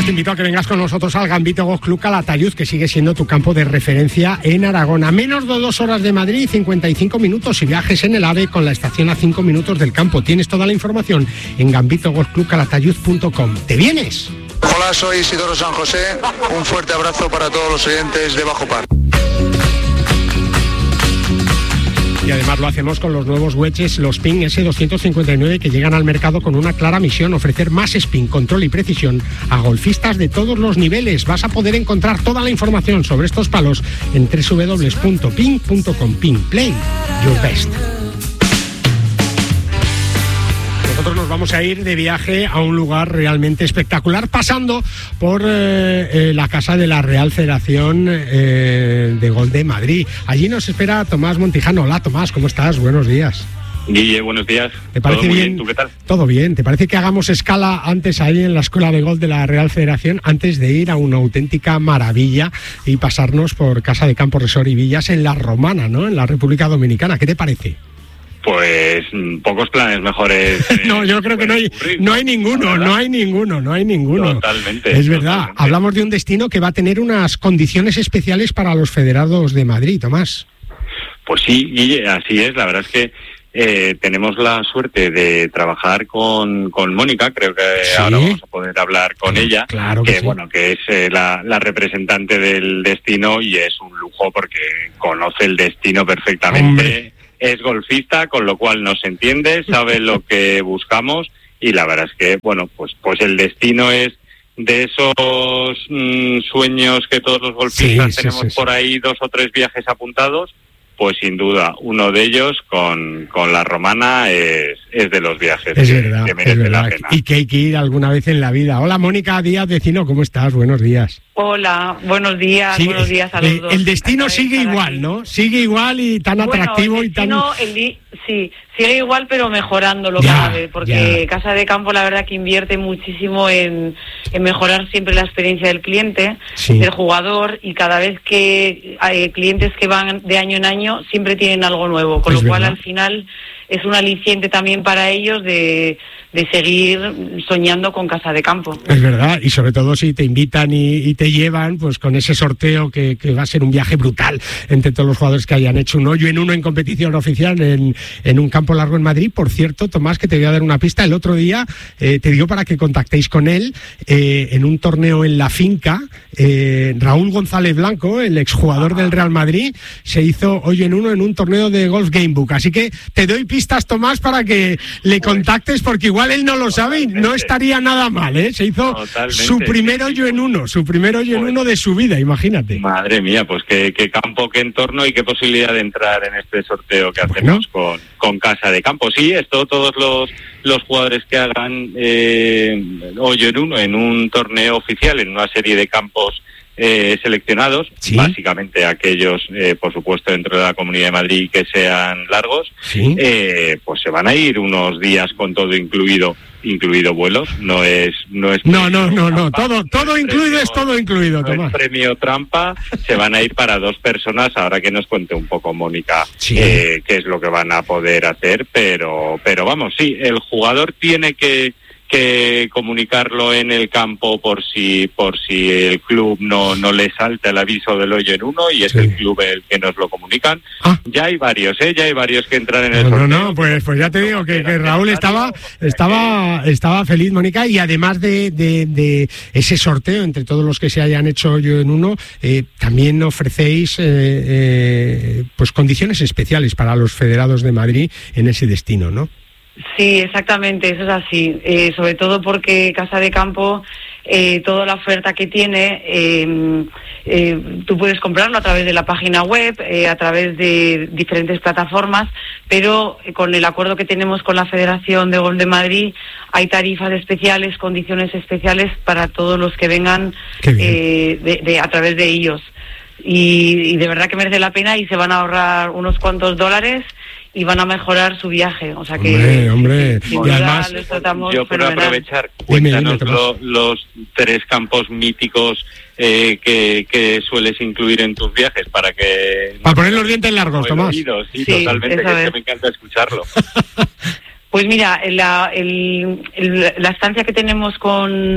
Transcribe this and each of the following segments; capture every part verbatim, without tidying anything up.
Pues te invito a que vengas con nosotros al Gambito Golf Club Calatayud, que sigue siendo tu campo de referencia en Aragón. A menos de dos horas de Madrid, cincuenta y cinco minutos y viajes en el AVE con la estación a cinco minutos del campo. Tienes toda la información en gambito golf club calatayud punto com. ¿Te vienes? Hola, soy Isidoro San José. Un fuerte abrazo para todos los oyentes de Bajo Par. Y además lo hacemos con los nuevos wedges, los Ping ese doscientos cincuenta y nueve, que llegan al mercado con una clara misión: ofrecer más spin, control y precisión a golfistas de todos los niveles. Vas a poder encontrar toda la información sobre estos palos en doble u doble u doble u punto ping punto com. Ping, play your best. Nosotros nos vamos a ir de viaje a un lugar realmente espectacular, pasando por eh, eh, la casa de la Real Federación eh, de Golf de Madrid. Allí nos espera Tomás Montijano. Hola, Tomás, ¿cómo estás? Buenos días. Guille, buenos días. ¿Te parece ¿Todo muy bien? bien? ¿Tú qué tal? Todo bien. ¿Te parece que hagamos escala antes ahí en la Escuela de Golf de la Real Federación, antes de ir a una auténtica maravilla y pasarnos por Casa de Campo Resort y Villas en La Romana, ¿no? En la República Dominicana? ¿Qué te parece? Pues pocos planes mejores. Eh, no, yo creo que no hay, ocurrir, no hay ninguno, no hay ninguno, no hay ninguno. Totalmente. Es verdad. Totalmente. Hablamos de un destino que va a tener unas condiciones especiales para los federados de Madrid, Tomás. Pues sí, Guille, así es. La verdad es que eh, tenemos la suerte de trabajar con, con Mónica. Creo que ¿sí? Ahora vamos a poder hablar con sí, ella. Claro que, que sí. bueno, que es eh, la, la representante del destino, y es un lujo porque conoce el destino perfectamente. Hombre. Es golfista, con lo cual nos entiende, sabe lo que buscamos, y la verdad es que, bueno, pues pues el destino es de esos mmm, sueños que todos los golfistas sí, tenemos sí, sí, por ahí, dos o tres viajes apuntados. Pues sin duda, uno de ellos con, con la Romana es, es de los viajes es que, verdad, que merece es verdad. la pena. Y que hay que ir alguna vez en la vida. Hola, Mónica Díaz Vecino, ¿cómo estás? Buenos días. Hola, buenos días, sí, buenos días a los eh, dos. El destino sigue igual, aquí. ¿no? Sigue igual y tan bueno, atractivo el destino, y tan... El di- sí, sigue igual pero mejorándolo ya, cada vez, porque ya. Casa de Campo la verdad que invierte muchísimo en, en mejorar siempre la experiencia del cliente, sí. del jugador, y cada vez que hay clientes que van de año en año siempre tienen algo nuevo, con es lo cual verdad. al final es un aliciente también para ellos de, de seguir soñando con Casa de Campo. Es verdad, y sobre todo si te invitan y, y te llevan, pues con ese sorteo que, que va a ser un viaje brutal entre todos los jugadores que hayan hecho un hoyo en uno en competición oficial en, en un campo largo en Madrid. Por cierto, Tomás, que te voy a dar una pista, el otro día eh, te digo para que contactéis con él eh, en un torneo en La Finca. eh, Raúl González Blanco, el exjugador del Real Madrid, se hizo hoyo en uno en un torneo de Golf Gamebook, así que te doy pistas, Tomás, para que le contactes, porque igual él no lo sabe y no estaría nada mal, ¿eh? Se hizo Totalmente. su primer hoyo en uno, su primer hoyo en uno de su vida, imagínate. Madre mía, pues qué, qué campo, qué entorno y qué posibilidad de entrar en este sorteo que hacemos bueno. con, con Casa de Campo. Sí, esto todos los, los jugadores que hagan eh, hoyo en uno en un torneo oficial, en una serie de campos Eh, seleccionados, ¿sí? Básicamente aquellos, eh, por supuesto, dentro de la Comunidad de Madrid que sean largos, ¿sí? eh, pues se van a ir unos días con todo incluido, incluido vuelos, no es no es no no no no todo todo incluido premio, es todo incluido, no Tomás. Es premio trampa, se van a ir para dos personas. Ahora que nos cuente un poco Mónica sí. eh, qué es lo que van a poder hacer, pero pero vamos, sí, el jugador tiene que que comunicarlo en el campo por si por si el club no no le salta el aviso del hoyo en uno, y es sí. el club el que nos lo comunican. Ah. Ya hay varios, ¿eh? Ya hay varios que entran en el no, sorteo. No, no, pues, pues ya te digo que, que Raúl estaba estaba estaba feliz, Mónica, y además de, de, de ese sorteo entre todos los que se hayan hecho hoyo en uno, eh, también ofrecéis eh, eh, pues condiciones especiales para los federados de Madrid en ese destino, ¿no? Sí, exactamente, eso es así, eh, sobre todo porque Casa de Campo, eh, toda la oferta que tiene, eh, eh, tú puedes comprarlo a través de la página web, eh, a través de diferentes plataformas, pero con el acuerdo que tenemos con la Federación de Golf de Madrid hay tarifas especiales, condiciones especiales para todos los que vengan eh, de, de, a través de ellos, y, y de verdad que merece la pena, y se van a ahorrar unos cuantos dólares y van a mejorar su viaje, o sea que hombre, hombre. Sí, y además les tratamos yo por fenomenal. Aprovechar, cuéntanos dime, dime, lo, los tres campos míticos eh, que, que sueles incluir en tus viajes para que para poner los dientes largos, Tomás. Oído, sí, sí, totalmente, que, es que me encanta escucharlo. Pues mira, la, el, el, la estancia que tenemos con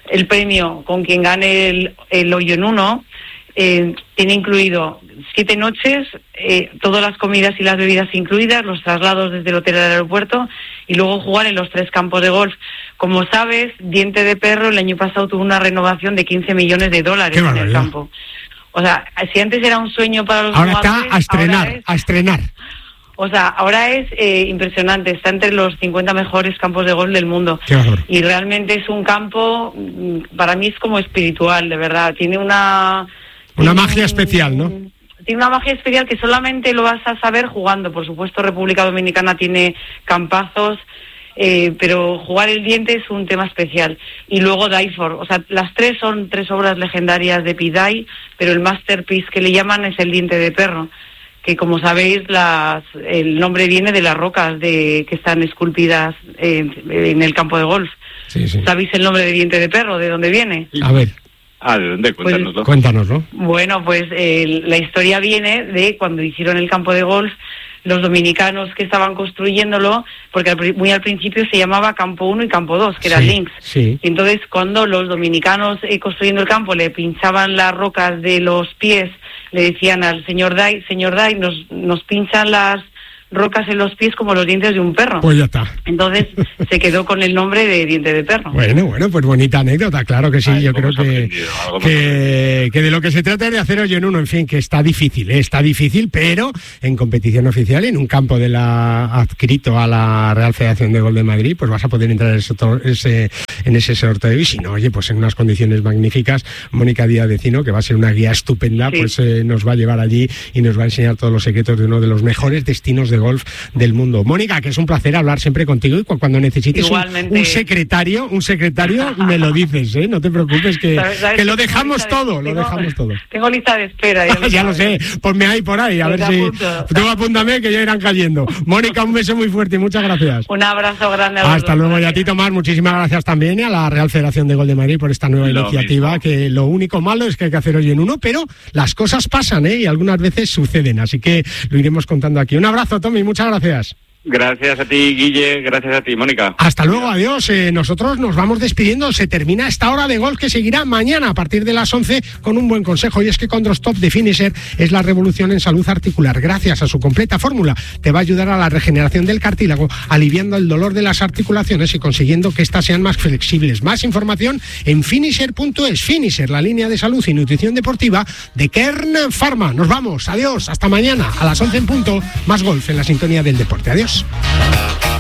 el premio con quien gane el, el hoyo en uno eh, tiene incluido siete noches, eh, todas las comidas y las bebidas incluidas, los traslados desde el hotel al aeropuerto y luego jugar en los tres campos de golf. Como sabes, Diente de Perro el año pasado tuvo una renovación de quince millones de dólares en el campo. O sea, si antes era un sueño para los ahora jugadores, está a estrenar, es, a estrenar. O sea, ahora es eh, impresionante, está entre los cincuenta mejores campos de golf del mundo. Y realmente es un campo, para mí es como espiritual, de verdad. Tiene una... Una magia especial, ¿no? Tiene una magia especial que solamente lo vas a saber jugando. Por supuesto, República Dominicana tiene campazos, eh, pero jugar el Diente es un tema especial. Y luego Dayford, o sea, las tres son tres obras legendarias de Pidai, pero el masterpiece que le llaman es el Diente de Perro, que como sabéis, las, el nombre viene de las rocas de que están esculpidas en, en el campo de golf. Sí, sí. ¿Sabéis el nombre de Diente de Perro? ¿De dónde viene? A ver. Ah, ¿de dónde? Cuéntanoslo. Pues, cuéntanoslo. Bueno, pues eh, la historia viene de cuando hicieron el campo de golf, los dominicanos que estaban construyéndolo, porque al, muy al principio se llamaba Campo uno y Campo dos, que eran sí, links. Sí. Y entonces, cuando los dominicanos eh, construyendo el campo le pinchaban las rocas de los pies, le decían al señor Day, señor Day, nos, nos pinchan las rocas en los pies como los dientes de un perro. Pues ya está. Entonces se quedó con el nombre de Diente de Perro. Bueno, bueno, pues bonita anécdota, claro que sí. Ay, yo creo que, que, que de lo que se trata es de hacer hoyo en uno, en fin, que está difícil, ¿eh? está difícil, pero en competición oficial, en un campo de la adscrito a la Real Federación de Golf de Madrid, pues vas a poder entrar en ese, ese, en ese sorteo y si no, oye, pues en unas condiciones magníficas, Mónica Díaz Vecino, que va a ser una guía estupenda, sí. pues eh, nos va a llevar allí y nos va a enseñar todos los secretos de uno de los mejores destinos de golf del mundo. Mónica, que es un placer hablar siempre contigo y cuando necesites un, un secretario, un secretario, me lo dices, ¿eh? No te preocupes que, ¿sabes, sabes que lo dejamos todo, de, lo tengo, dejamos todo. Tengo lista de espera. Ya, ya lo sé, ponme ahí por ahí, a ver si... Tú apúntame que ya irán cayendo. Mónica, un beso muy fuerte y muchas gracias. Un abrazo grande. A Hasta luego, y a ti, Tomás, muchísimas gracias también y a la Real Federación de Golf de Madrid por esta nueva lo iniciativa, mismo. Que lo único malo es que hay que hacer hoy en uno, pero las cosas pasan, ¿eh? Y algunas veces suceden, así que lo iremos contando aquí. Un abrazo, Tommy, muchas gracias. Gracias a ti, Guille, gracias a ti, Mónica. Hasta luego, adiós. Eh, nosotros nos vamos despidiendo. Se termina esta hora de golf que seguirá mañana a partir de las once con un buen consejo. Y es que Condrostop de Finisher es la revolución en salud articular. Gracias a su completa fórmula te va a ayudar a la regeneración del cartílago, aliviando el dolor de las articulaciones y consiguiendo que éstas sean más flexibles. Más información en finisher punto es. Finisher, la línea de salud y nutrición deportiva de Kern Pharma. Nos vamos, adiós, hasta mañana a las once en punto. Más golf en la sintonía del deporte. Adiós.